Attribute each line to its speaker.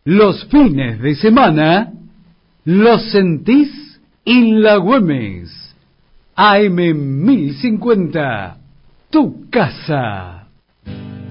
Speaker 1: Los fines de semana los sentís en la Güemes. AM 1050, tu casa.